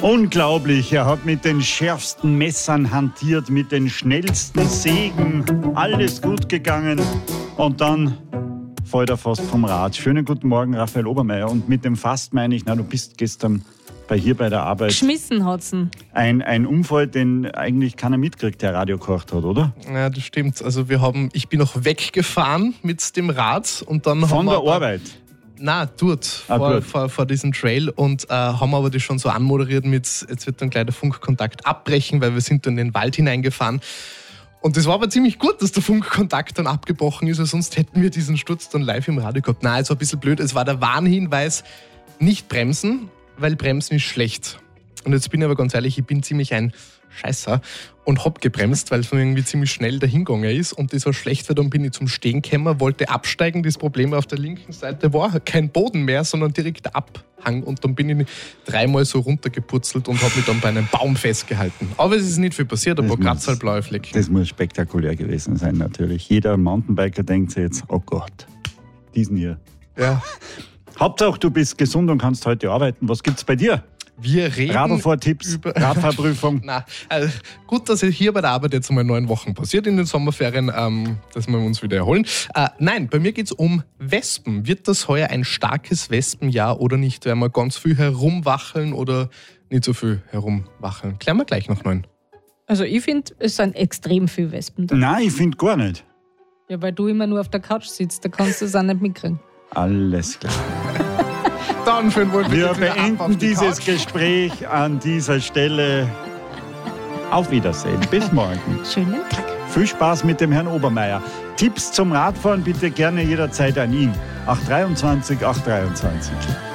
Unglaublich, er hat mit den schärfsten Messern hantiert, mit den schnellsten Sägen, alles gut gegangen und dann fällt er fast vom Rad. Schönen guten Morgen, Raphael Obermeier. Und mit dem Fast meine ich, du bist gestern hier bei der Arbeit. Geschmissen hat's ihn. Ein Unfall, den eigentlich keiner mitkriegt, der Radio gekocht hat, oder? Ja, das stimmt. Also ich bin noch weggefahren mit dem Rad und dann von der Arbeit? Nein, dort, vor diesem Trail und haben aber das schon so anmoderiert mit, jetzt wird dann gleich der Funkkontakt abbrechen, weil wir sind dann in den Wald hineingefahren. Und das war aber ziemlich gut, dass der Funkkontakt dann abgebrochen ist, weil sonst hätten wir diesen Sturz dann live im Radio gehabt. Nein, es war ein bisschen blöd. Es war der Warnhinweis, nicht bremsen, weil Bremsen ist schlecht. Und jetzt bin ich aber ganz ehrlich, ich bin ziemlich ein Scheißer und hab gebremst, weil es mir irgendwie ziemlich schnell dahingegangen ist und das war schlecht, weil dann bin ich zum Stehen gekommen, wollte absteigen. Das Problem auf der linken Seite war kein Boden mehr, sondern direkt der Abhang und dann bin ich 3-mal so runtergepurzelt und habe mich dann bei einem Baum festgehalten. Aber es ist nicht viel passiert, ein paar Kratzer, blaue Flecken. Das muss spektakulär gewesen sein natürlich. Jeder Mountainbiker denkt sich jetzt, oh Gott, diesen hier. Ja. Hauptsache, du bist gesund und kannst heute arbeiten. Was gibt's bei dir? Wir reden Radlfahrtipps, Radfahrprüfung. Nein, gut, dass es hier bei der Arbeit jetzt einmal 9 Wochen passiert in den Sommerferien, dass wir uns wieder erholen. Nein, bei mir geht es um Wespen. Wird das heuer ein starkes Wespenjahr oder nicht? Werden wir ganz viel herumwacheln oder nicht so viel herumwacheln? Klären wir gleich noch 9. Also ich finde, es sind extrem viele Wespen da. Nein, ich finde gar nicht. Ja, weil du immer nur auf der Couch sitzt, da kannst du es auch nicht mitkriegen. Alles klar. Dann wir beenden dieses Gespräch an dieser Stelle. Auf Wiedersehen. Bis morgen. Schönen Tag. Viel Spaß mit dem Herrn Obermeier. Tipps zum Radfahren bitte gerne jederzeit an ihn. 823 823.